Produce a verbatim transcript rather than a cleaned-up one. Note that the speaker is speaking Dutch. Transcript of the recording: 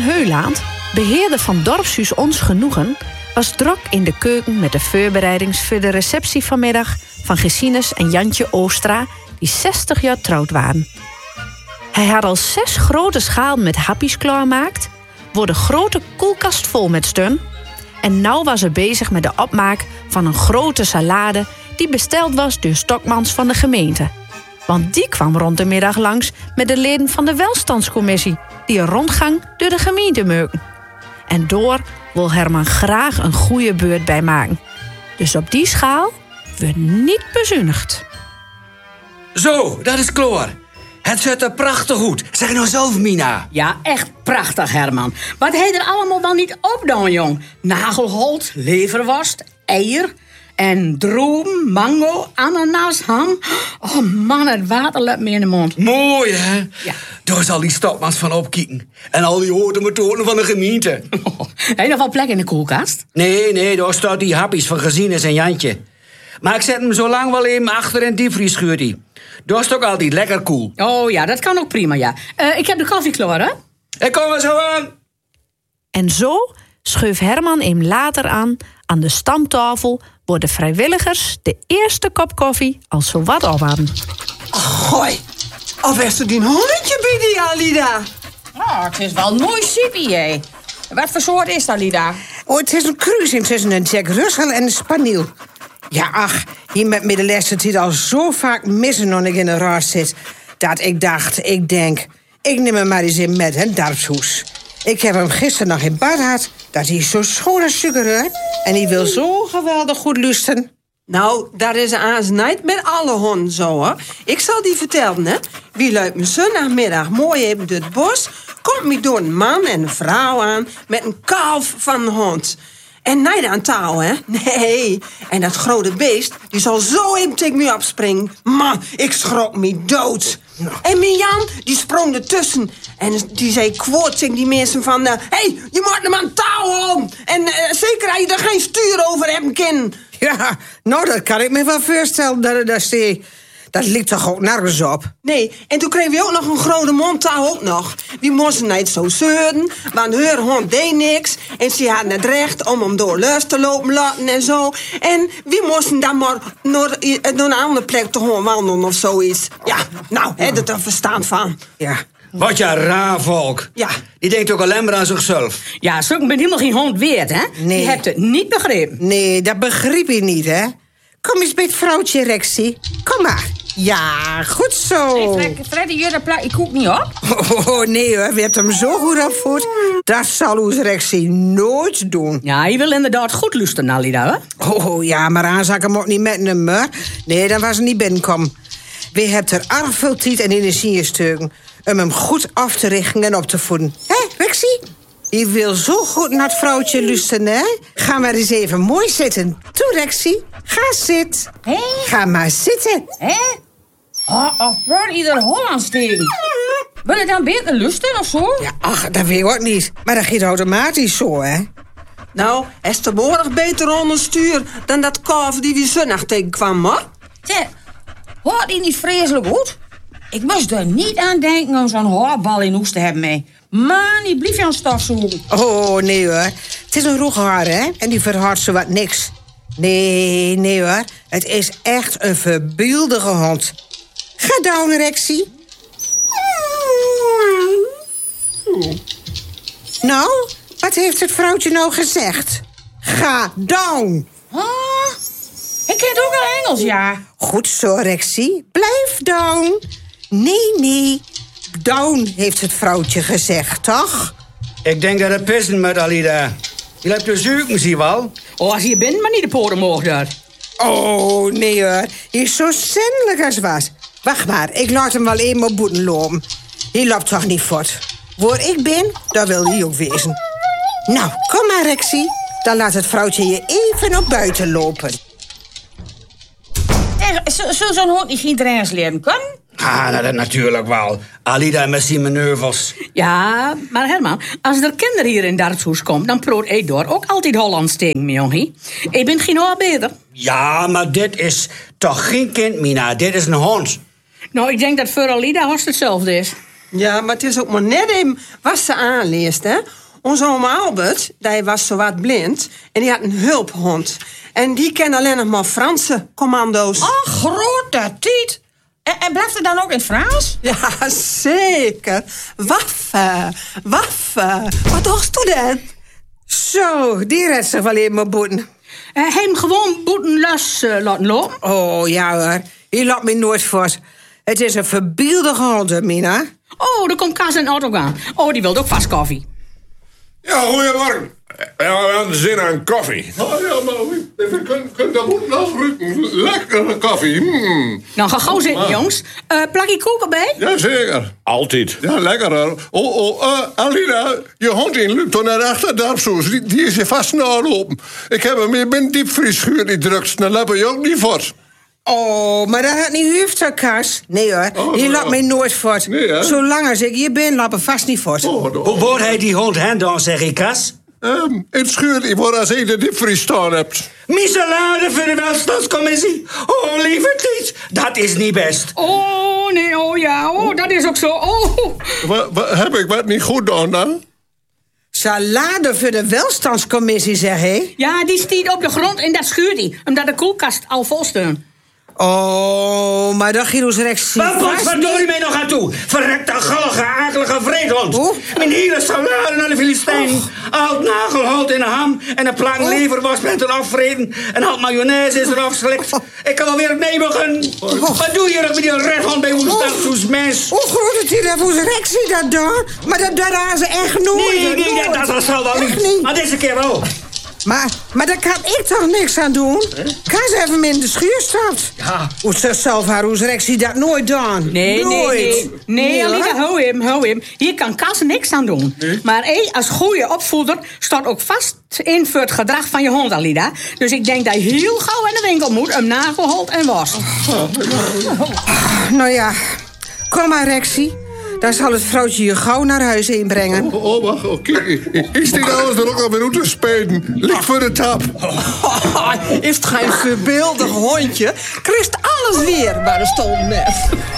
Heuland, beheerder van dorpshuis Ons Genoegen, was druk in de keuken met de voorbereidings voor de receptie vanmiddag van Gesines en Jantje Oostra, die zestig jaar trouwd waren. Hij had al zes grote schalen met happies klaargemaakt, wordt een grote koelkast vol met steun, en nou was ze bezig met de opmaak van een grote salade die besteld was door Stokmans van de gemeente. Want die kwam rond de middag langs met de leden van de welstandscommissie, die een rondgang door de gemeente maken. En door wil Herman graag een goede beurt bij maken. Dus op die schaal wordt niet bezuinigd. Zo, dat is klaar. Het zit er prachtig goed. Zeg nou zelf, Mina. Ja, echt prachtig, Herman. Wat heet er allemaal wel niet op dan, jong? Nagelholt, leverworst, eier en droom, mango, ananas, ham. Oh man, het water loopt me in de mond. Mooi, hè? Ja. Daar zal die Stokmans van opkieken. En al die houten methoden van de gemeente. Oh, heb je nog wel plek in de koelkast? Nee, nee, daar staat die happies van Gesines en Jantje. Maar ik zet hem zo lang wel even achter in het diepvrieschuurtje. Dat is toch altijd lekker koel. Oh ja, dat kan ook prima, ja. Uh, ik heb de koffie klaar, hè? Ik kom er zo aan. En zo schuift Herman hem later aan aan de stamtafel, waar de vrijwilligers de eerste kop koffie al zo wat op hadden. Gooi, of is er die hondje bij die Alida? Oh, het is wel mooi sippie, hè. Wat voor soort is dat, Lida? Oh, het is een kruising tussen een Jack Russell en een Spaniel. Ja, ach, hier met middenlessen zit al zo vaak missen nog ik in een raad zit. Dat ik dacht, ik denk, ik neem hem maar eens in met een dorpshoes. Ik heb hem gisteren nog in bad gehad. Dat hij zo schoon als suiker, hè? En hij wil zo geweldig goed lusten. Nou, dat is aans niet met alle honden zo, hoor. Ik zal die vertellen, hè. Wie loopt me zondagmiddag mooi even door het bos, komt me door een man en een vrouw aan met een kalf van een hond. En niet aan touw, hè? Nee. En dat grote beest, die zal zo even tegen me opspringen. Man, ik schrok me dood. En mijn Jan, die sprong ertussen. En die zei kwoord tegen die mensen van... Hé, uh, hey, je moet hem aan touw om. En uh, zeker dat je er geen stuur over hebben kan. Ja, nou, dat kan ik me wel voorstellen dat het daar steekt. Dat liep toch ook nergens op? Nee, en toen kregen we ook nog een grote mondtouw ook nog. Die moesten niet zo zeuren, want haar hond deed niks. En ze hadden het recht om hem door luis te lopen laten en zo. En we moesten dan maar naar, naar een andere plek te gaan wandelen of zoiets. Ja, nou, hè, dat er verstand van. Ja. Wat ja, raar volk. Ja. Die denkt ook alleen maar aan zichzelf. Ja, zo'n ben helemaal geen hond weerd, hè? Nee. Je hebt het niet begrepen. Nee, dat begreep je niet, hè? Kom eens bij het vrouwtje, Rexie. Kom maar. Ja, goed zo. Hey, Freddy, jullie plak je koek niet op? Oh, oh, nee hoor, we hebben hem zo goed opgevoed. Dat zal ons Rexie nooit doen. Ja, je wil inderdaad goed lusten, Alida, hè? Oh ja, maar aan zou ik hem ook niet met hem, hè? Nee, dan was hij niet binnenkomen. We hebben er erg veel tijd en energie in stukken om hem goed af te richten en op te voeden. Hé, Rexie? Je wil zo goed naar het vrouwtje lusten, hè? Ga maar eens even mooi zitten. Toe, Rexie. Ga zitten. Hé? Ga maar zitten. Hé? Oh, of praat ieder Hollands tegen? Wil je dan beter lusten of zo? Ja, ach, dat weet ik ook niet. Maar dat gaat automatisch zo, hè? Nou, is de behoorlijk beter onder stuur dan dat kalf die we zondag tegenkwam, hoor. Zeg, hoort die niet vreselijk goed? Ik moest er niet aan denken om zo'n hoorbal in hoes te hebben mee. Man, die blief je aan stof zoeken. Oh, nee hoor. Het is een roegehaar, hè? En die verhardt zo wat niks. Nee, nee hoor. Het is echt een verbeeldige hond. Ga down, Rexie. Nou, wat heeft het vrouwtje nou gezegd? Ga down. Ah, ik ken ook al Engels, ja. Goed zo, Rexie. Blijf down. Nee, nee. Down, heeft het vrouwtje gezegd, toch? Ik denk dat het pissen met Alida. Je hebt de zuiken, zie je wel. Oh, als je hier bent, maar niet de poren mogen daar. Oh, nee hoor. Hij is zo zindelijk als was. Wacht maar, ik laat hem wel even op boeten lopen. Hij loopt toch niet voort. Waar ik ben, daar wil hij ook wezen. Nou, kom maar, Rexie. Dan laat het vrouwtje je even op buiten lopen. Zou zo'n hond niet geen trainers leren kunnen? Ah, nou, dat natuurlijk wel. Alida met zijn manoeuvres. Ja, maar Herman, als er kinderen hier in Darpshoes komen, dan proot ik door ook altijd Hollands tegen me, jongie. Ik ben geen arbeider. Ja, maar dit is toch geen kind, Mina. Dit is een hond. Nou, ik denk dat voor Alida Horst hetzelfde is. Ja, maar het is ook maar net even wat ze aanleest, hè. Onze oom Albert, die was zowat blind en die had een hulphond. En die kent alleen nog maar Franse commando's. Oh, grote tijd. En, en blijft het dan ook in het Frans? Ja, zeker. Waffe, waffe. Wat dacht u dan? Zo, die redt zich wel even mijn boeten. Uh, hem gewoon boeten los uh, laten lopen. Oh, ja hoor. Je laat me nooit vast. Het is een verbeeldige hond, Mina. Oh, er komt Kas en Otto aan. Oh, die wil ook vast koffie. Ja, goeiemorgen. Ja, we hebben zin aan koffie. Oh ja, maar we kunnen dat goed afrukken. Lekkere koffie. Hmm. Nou, ga gauw zitten, jongens. Uh, plak je koek erbij? Jazeker. Altijd. Ja, lekker hoor. Oh, oh, uh, Alina, je hond in lukt naar achter Darpsoes. Die, die is je vast lopen. Ik heb hem in mijn diepvriesschuur die drukt. Dan heb je ook niet vast. Oh, maar dat had niet hoeft, zo, Kas. Nee hoor, Oh, je nou. laat mij nooit voort. Nee, hè? Zolang als ik hier ben, laat me vast niet voort. Oh, nou. Hoe wordt hij die hond hen dan, zeg ik, Kas? Um, in het schuur die wordt als ik de diepvries staan hebt. Misselade voor de welstandscommissie. Oh, lieve Tiet, dat is niet best. Oh, nee, oh ja. Oh, dat is ook zo. Oh. Wat, wat, heb ik wat niet goed gedaan dan? Salade voor de welstandscommissie, zeg hé. Ja, die stiet op de grond in dat schuurtje. Omdat de koelkast al vol stond. Oh, maar dat Giro's Rex ziet Wat vast verdorie niet. mij nog aan toe? Verrekte, gallige, akelige vreedhond. Oeh. Mijn hele salade naar de Filistijn. Alt nagelhout in een ham en een plank leverworst met een afvreten. En halt mayonaise is er afgeslikt. Ik kan alweer opnieuw beginnen. Wat doe je nog met die redhond bij ons stadsoes mens? Hoe groot het hier voor zijn Rex ziet dat dan? Maar dat, dat aan ze echt nooit. Nee, nee, nooit. dat, dat zal wel Echt niet. niet. Maar deze keer wel. Maar, maar daar kan ik toch niks aan doen? Kas even in de schuur staat. Ja. Hoe zelf haar Roes Rex ziet dat nooit dan. Nee, nooit. nee, nee. Nee, Alida, hoor. hou hem, hou hem. Hier kan Kas niks aan doen. Maar hé, als goede opvoeder staat ook vast in voor het gedrag van je hond, Alida. Dus ik denk dat je heel gauw in de winkel moet, een nagelholt en was. Nou ja, kom maar Rexie. Dan zal het vrouwtje je gauw naar huis heen brengen. Oh, oh wacht, oké. Is die alles er ook al weer uit te spelen? Ligt voor de tap. Oh, heeft gij een verbeeldig hondje? Christ alles weer, maar er stond net.